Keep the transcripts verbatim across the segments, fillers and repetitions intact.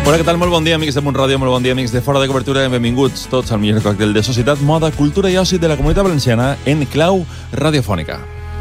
Hola, què tal? Molt bon dia, amics de Punt Ràdio, molt bon dia, amics de Fora de Cobertura. Benvinguts tots al millor còctel de societat, moda, cultura i oci de la Comunitat Valenciana en clau radiofònica.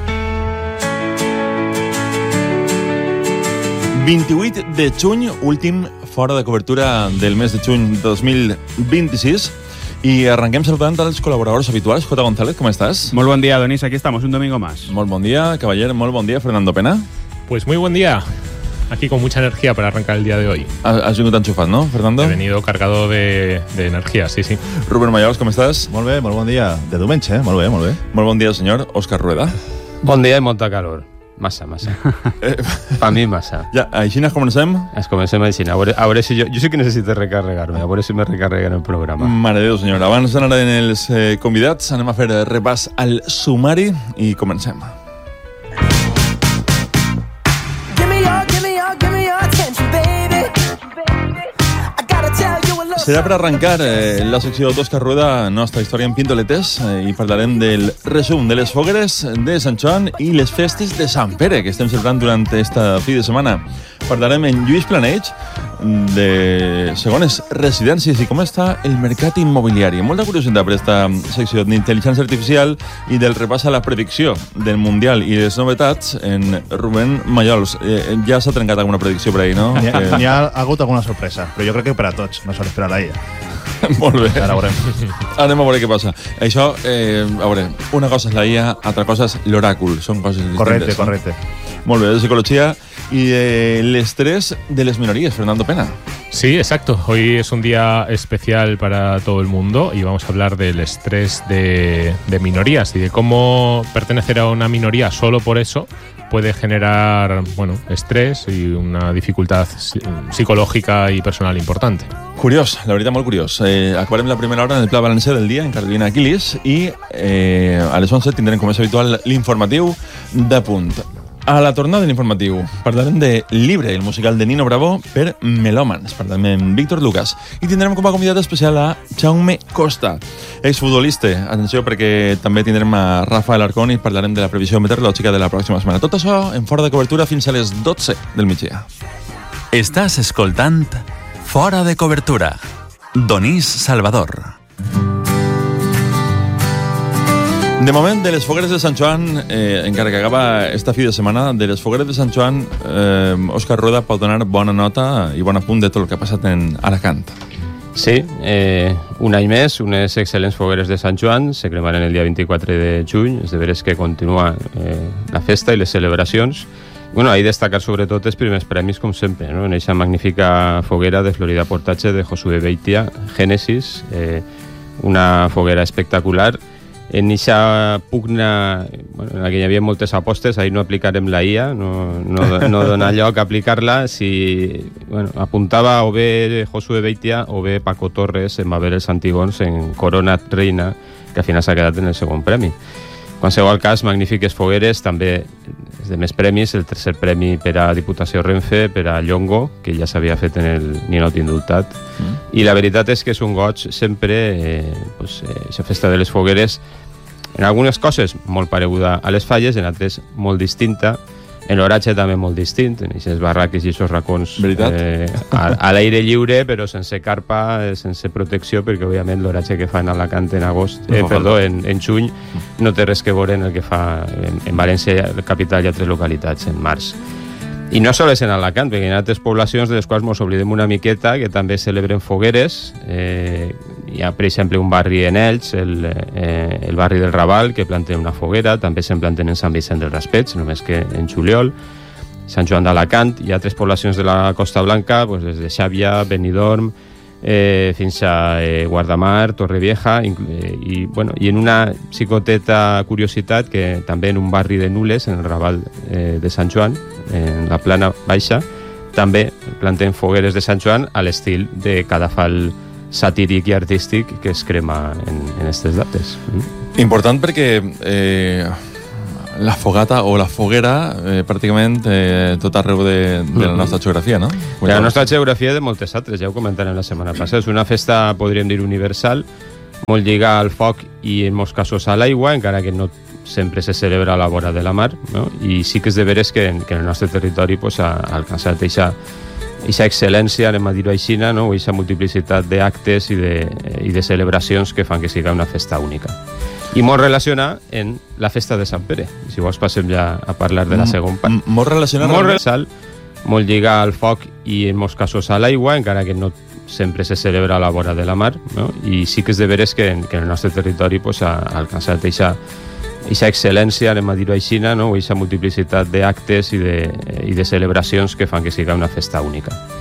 vint-i-vuit de juny, últim Fora de Cobertura del mes de juny dos mil vint-i-sis. I arranquem saludant als col·laboradors habituals. Jota González, ¿cómo estás? Muy buen día, Donis. Aquí estamos, un domingo más. Molt bon dia, Cavaller. Molt bon dia, Fernando Pena. Pues muy buen día. Aquí con mucha energía para arrancar el día de hoy. Has vingut enxufat, ¿no, Fernando? He venido cargado de, de energía, sí, sí. Rubén Mallols, com estàs? Molt bé, molt bon dia. De diumenge, eh? Molt bé, molt bé. Molt bon dia, senyor Òscar Rueda. Bon dia i molta calor. Massa, massa. Eh, Per mi, massa. ja, així nos comencem? Es comencem així. A veure, a veure si jo... Jo sí que necessito recarregar-me. A veure si me recarreguen el programa. Mare de Déu, senyor. Abans d'anar en els eh, convidats, anem a fer repàs al sumari i comencem. Serà per arrencar eh, la secció d'Òscar Rueda, nostra història en pintoletes, eh, i parlarem del resum de les fogueres de Sant Joan i les festes de Sant Pere, que estem celebrant durant esta fi de setmana. Parlarem en Lluís Planeix de segones residències i com està el mercat immobiliari. Molta curiositat per aquesta secció d'intel·ligència artificial i del repàs a la predicció del Mundial i les novetats en Rubén Mallols. Eh, ja s'ha trencat alguna predicció per ahí, no? N'hi ha, Que... n'hi ha hagut alguna sorpresa, però jo crec que per a tots, no s'ha d'esperar a ella. Molt bé. Ara veurem. Anem a veure què passa. Això, eh, a veure, una cosa és la I A, altra cosa és l'oràcul. Són coses distintes. Correcte, correcte. Molt bé, de psicologia y de l'estrés de las minorías, Fernando Pena. Sí, exacto. Hoy es un día especial para todo el mundo y vamos a hablar del estrés de, de minorías y de cómo pertenecer a una minoría solo por eso puede generar, bueno, estrés y una dificultad psicológica y personal importante. Curiós, la veritat, molt curiós. Eh, acabarem la primera hora en el Pla Valencià del dia, en Carolina Aquilis, i eh, a les onze tindrem, com és habitual, l'informatiu de Punt. A la tornada de l'informatiu parlarem de Libre, el musical de Nino Bravo per Melòmans. Parlarem amb Víctor Lucas. I tindrem com a convidat especial a Jaume Costa, exfutbolista. Atenció, perquè també tindrem a Rafael Arcón i parlarem de la previsió meteorològica de la pròxima setmana. Tot això en Fora de Cobertura fins a les dotze del migdia. Estàs escoltant Fora de Cobertura. Donís Salvador. De moment, de les fogueres de Sant Joan, eh, encara que acaba esta fi de setmana, de les fogueres de Sant Joan, eh, Òscar Rueda pot donar bona nota i bon apunt de tot el que ha passat en Alacant. Sí, eh, un any més, unes excel·lents fogueres de Sant Joan, se cremaran el dia vint-i-quatre de juny, és de veres que continua eh, la festa i les celebracions. Bueno, ahí destacar sobretot els primers premis, com sempre, no? En aquesta magnífica foguera de Florida Portatge de Josué Beitia, Génesis, eh, una foguera espectacular. En aquesta pugna, bueno, en la que hi havia moltes apostes, ahir no aplicarem la I A, no, no, no dona lloc a aplicar-la. Si, bueno, apuntava o bé Josué Beitia o bé Paco Torres en Mabel els Antigons en Corona Reina, que al final s'ha quedat en el segon premi. En qualsevol cas, magnífiques fogueres, també de més premis, el tercer premi per a Diputació Renfe, per a Llongo, que ja s'havia fet en el ninot indultat. Mm. I la veritat és que és un goig sempre, eh, pues, eh, la festa de les fogueres, en algunes coses molt pareguda a les falles, en altres molt distinta, en l'oratge també molt distint, en aquestes barraques i aquests racons eh, a, a l'aire lliure, però sense carpa, eh, sense protecció, perquè òbviament l'oratge que fa en Alacant en agost, eh, no perdó, en, en juny, no té res que veure en el que fa en, en València, la capital, i altres localitats en març. I no sols en Alacant, perquè hi ha altres poblacions de les quals ens oblidem una miqueta, que també celebren fogueres. Eh, hi ha, per exemple, un barri en Elx, el, eh, el barri del Raval, que planten una foguera. També se'n planten en Sant Vicent del Raspeig, només que en juliol. Sant Joan d'Alacant. Hi ha altres poblacions de la Costa Blanca, pues, des de Xàbia, Benidorm, eh, fins a eh, Guardamar, Torrevieja, eh, i, bueno, i en una xicoteta curiositat que també en un barri de Nules, en el Raval eh, de Sant Joan, en la plana baixa, també planten fogueres de Sant Joan a l'estil de cadafal satíric i artístic que es crema en, en aquestes dates. Mm. Important perquè eh, la fogata o la foguera eh, pràcticament eh, tot arreu de, de la nostra geografia, no? De la nostra geografia de moltes altres, ja ho comentarem la setmana passada. És una festa, podríem dir, universal, molt lligada al foc i en molts casos a l'aigua, encara que no sempre se celebra a la vora de la mar, no? I sí que és de veres que, que en el nostre territori pues, ha, ha alcançat aquesta aquesta excel·lència, anem a dir-ho així, no? O aquesta multiplicitat d'actes i, de, i de celebracions que fan que siga una festa única. I molt relacionat en la festa de Sant Pere. Si vols passem ja a parlar de la segona part. Molt relacionat molt relacionat, molt lligat al foc i en molts casos a l'aigua, encara que no sempre se celebra a la vora de la mar, no? I sí que és de veres que, que en el nostre territori pues, ha, ha alcançat aquesta aquesta excel·lència, anem a dir-ho així, no? O aquesta multiplicitat d'actes i de, i de celebracions que fan que siga una festa única.